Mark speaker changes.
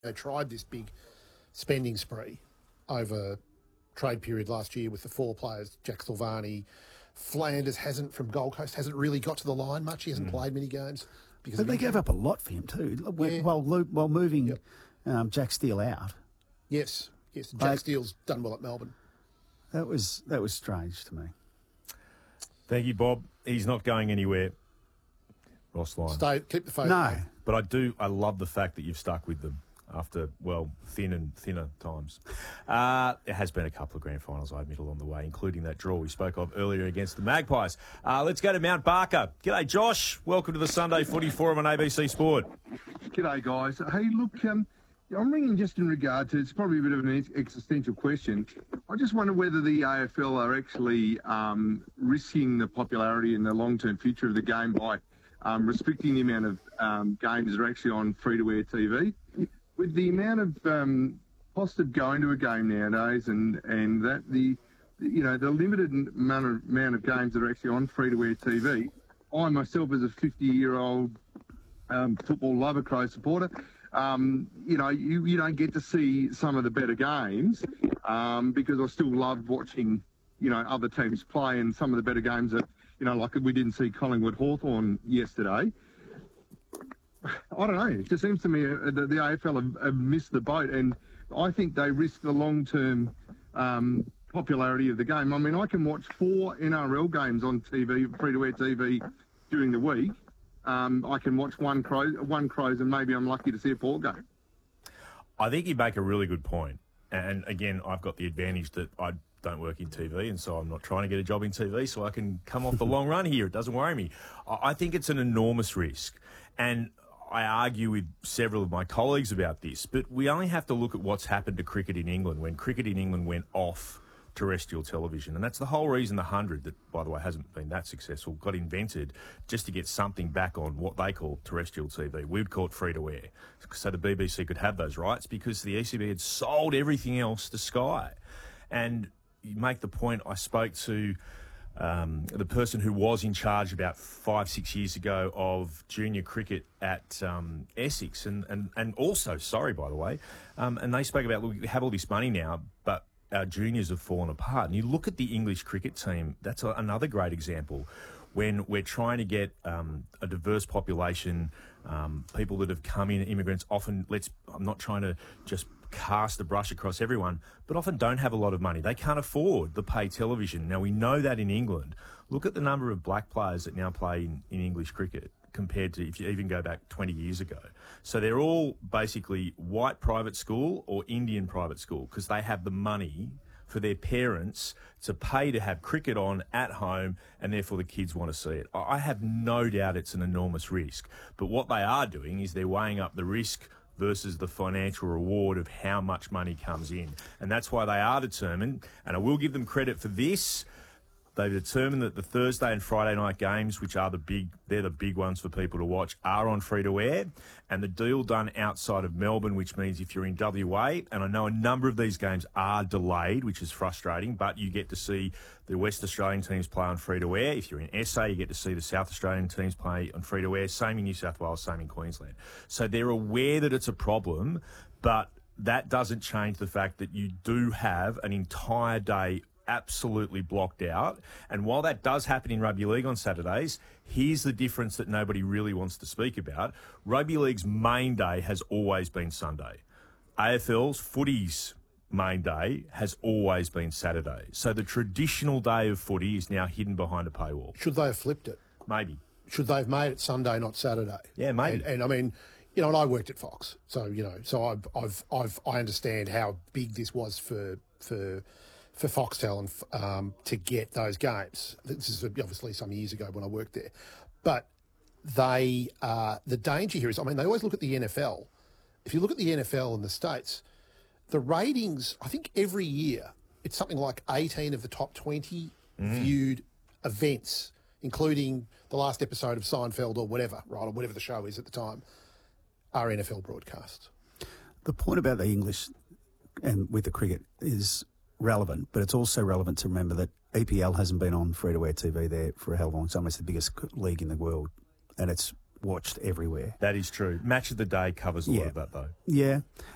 Speaker 1: They tried this big spending spree over trade period last year with the 4 players, Jack Silvani. Flanders from Gold Coast hasn't really got to the line much. He hasn't played many games.
Speaker 2: But they gave up a lot for him too, while moving Jack Steele out.
Speaker 1: Yes. Jack Steele's done well at Melbourne.
Speaker 2: That was strange to me.
Speaker 3: Thank you, Bob. He's not going anywhere. Ross Lyon.
Speaker 1: Keep the phone.
Speaker 2: No.
Speaker 3: But I love the fact that you've stuck with them after, thin and thinner times. There has been a couple of grand finals, I admit, along the way, including that draw we spoke of earlier against the Magpies. Let's go to Mount Barker. G'day, Josh. Welcome to the Sunday Footy Forum on ABC Sport.
Speaker 4: G'day, guys. Hey, look, I'm ringing just in regard to, it's probably a bit of an existential question. I just wonder whether the AFL are actually risking the popularity and the long-term future of the game by restricting the amount of games that are actually on free-to-air TV. With the amount of cost of going to a game nowadays, and that the limited amount of games that are actually on free-to-air TV, I myself, as a 50-year-old football lover, Crow supporter, you don't get to see some of the better games because I still love watching, other teams play, and some of the better games that, like we didn't see Collingwood Hawthorn yesterday. I don't know. It just seems to me that the AFL have missed the boat, and I think they risk the long-term popularity of the game. I mean, I can watch 4 NRL games on TV, free-to-air TV, during the week. I can watch one Crows, and maybe I'm lucky to see a Port game.
Speaker 3: I think you make a really good point. And again, I've got the advantage that I don't work in TV, and so I'm not trying to get a job in TV, so I can come off the long run here. It doesn't worry me. I think it's an enormous risk. And I argue with several of my colleagues about this, but we only have to look at what's happened to cricket in England when cricket in England went off terrestrial television. And that's the whole reason the 100, that, by the way, hasn't been that successful, got invented just to get something back on what they call terrestrial TV. We'd call it free-to-air, so the BBC could have those rights because the ECB had sold everything else to Sky. And you make the point, I spoke to the person who was in charge about 5-6 years ago of junior cricket at Essex, and also Surrey, by the way, and they spoke about, look, we have all this money now, but our juniors have fallen apart. And you look at the English cricket team, that's another great example. When we're trying to get a diverse population, people that have come in, immigrants, often, I'm not trying to just cast a brush across everyone, but often don't have a lot of money. They can't afford the pay television. Now, we know that in England. Look at the number of black players that now play in English cricket compared to if you even go back 20 years ago. So they're all basically white private school or Indian private school because they have the money for their parents to pay to have cricket on at home, and therefore the kids want to see it. I have no doubt it's an enormous risk. But what they are doing is they're weighing up the risk versus the financial reward of how much money comes in. And that's why they are determined, and I will give them credit for this, they've determined that the Thursday and Friday night games, which are the big ones for people to watch, are on free-to-air. And the deal done outside of Melbourne, which means if you're in WA, and I know a number of these games are delayed, which is frustrating, but you get to see the West Australian teams play on free-to-air. If you're in SA, you get to see the South Australian teams play on free-to-air. Same in New South Wales, same in Queensland. So they're aware that it's a problem, but that doesn't change the fact that you do have an entire day absolutely blocked out. And while that does happen in rugby league on Saturdays, here's the difference that nobody really wants to speak about. Rugby league's main day has always been Sunday. AFL's footy's main day has always been Saturday. So the traditional day of footy is now hidden behind a paywall.
Speaker 1: Should they have flipped it?
Speaker 3: Maybe.
Speaker 1: Should they have made it Sunday, not Saturday?
Speaker 3: Yeah, maybe.
Speaker 1: And I mean, and I worked at Fox, so I understand how big this was for Foxtel and to get those games. This is obviously some years ago when I worked there. But the danger here is, I mean, they always look at the NFL. If you look at the NFL in the States, the ratings, I think every year, it's something like 18 of the top 20 viewed events, including the last episode of Seinfeld or whatever, right, or whatever the show is at the time, are NFL broadcasts.
Speaker 2: The point about the English and with the cricket is relevant, but it's also relevant to remember that EPL hasn't been on free-to-air TV there for a hell of a long time. It's the biggest league in the world, and it's watched everywhere.
Speaker 3: That is true. Match of the Day covers a lot of that, though.
Speaker 2: Yeah.